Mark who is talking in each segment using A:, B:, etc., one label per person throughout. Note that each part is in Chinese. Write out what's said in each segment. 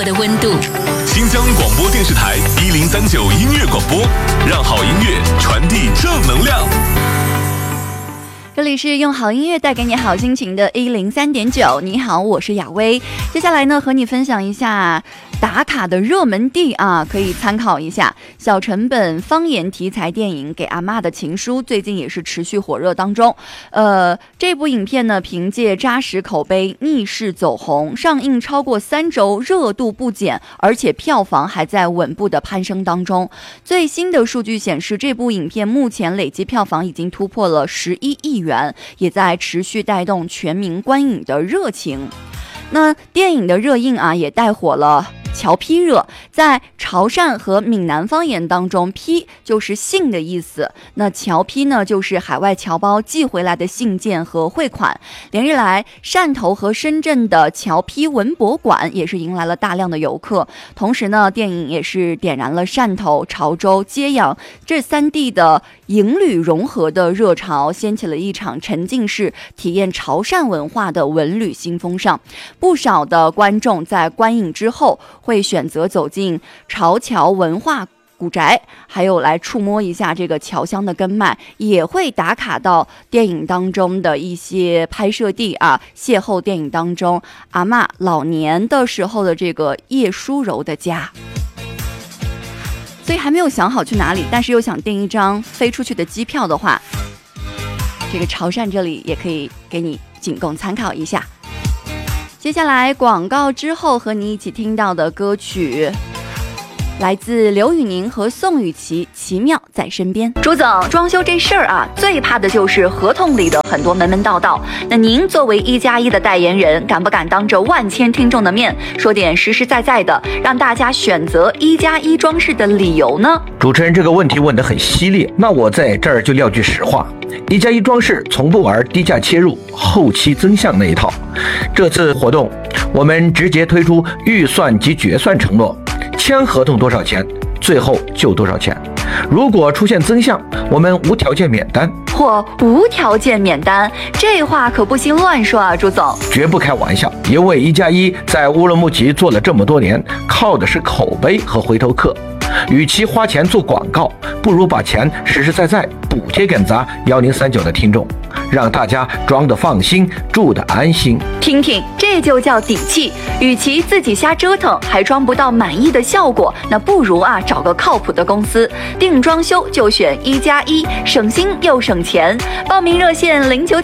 A: 的温度。
B: 新疆广播电视台1039音乐广播，让好音乐传递正能量。
C: 这里是用好音乐带给你好心情的103.9。你好，我是雅薇。接下来呢，和你分享一下打卡的热门地啊，可以参考一下。小成本方言题材电影《给阿嬷的情书》最近也是持续火热当中。这部影片呢，凭借扎实口碑逆势走红，上映超过3周，热度不减，而且票房还在稳步的攀升当中。最新的数据显示，这部影片目前累计票房已经突破了11亿元，也在持续带动全民观影的热情。那电影的热映啊，也带火了侨批热。在潮汕和闽南方言当中，批就是信的意思，那侨批呢，就是海外侨胞寄回来的信件和汇款。连日来，汕头和深圳的侨批文博馆也是迎来了大量的游客。同时呢，电影也是点燃了汕头、潮州、揭阳这3地的营旅融合的热潮，掀起了一场沉浸式体验潮汕文化的文旅新风尚。不少的观众在观影之后会选择走进潮侨文化古宅，还有来触摸一下这个侨乡的根脉，也会打卡到电影当中的一些拍摄地啊，邂逅电影当中阿嬷老年的时候的这个叶淑柔的家。所以还没有想好去哪里，但是又想订一张飞出去的机票的话，这个潮汕这里也可以给你仅供参考一下。接下来广告之后和你一起听到的歌曲来自刘宇宁和宋雨琦，《奇妙在身边》。朱总，装修这事儿啊，最怕的就是合同里的很多门门道道。那您作为1+1的代言人，敢不敢当着万千听众的面说点实实在在的，让大家选择1+1装饰的理由呢？
D: 主持人这个问题问得很犀利，那我在这儿就撂句实话，1+1装饰从不玩低价切入、后期增项那一套。这次活动，我们直接推出预算及决算承诺。签合同多少钱，最后就多少钱。如果出现增项，我们无条件免单。
C: 或无条件免单，这话可不行乱说啊，朱总。
D: 绝不开玩笑，因为1+1在乌鲁木齐做了这么多年，靠的是口碑和回头客。与其花钱做广告，不如把钱实实在在补贴给咱1039的听众，让大家装得放心，住得安心。
C: 听听，这就叫底气。与其自己瞎折腾还装不到满意的效果，那不如啊找个靠谱的公司，定装修就选1+1，省心又省钱。报名热线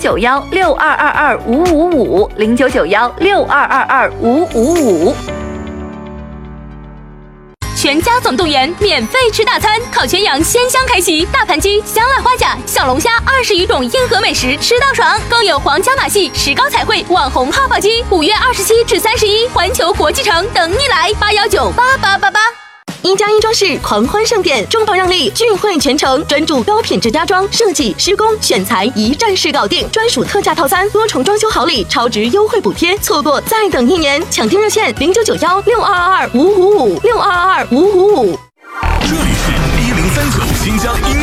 C: 0991-6222-555，0991-6222-555。
A: 全家总动员，免费吃大餐，烤全羊鲜香开席，大盘鸡、香辣花甲、小龙虾20余种硬核美食吃到爽，更有皇家马戏、石膏彩绘、网红泡泡鸡，5月27至31，环球国际城等你来，8198888。
E: 1+1装饰狂欢盛典，重磅让利，聚会全程，专注高品质家装设计、施工、选材，一站式搞定，专属特价套餐，多重装修好礼，超值优惠补贴，错过再等1年，抢订热线0991-6222-555，6222-555。
B: 这里是1039新疆音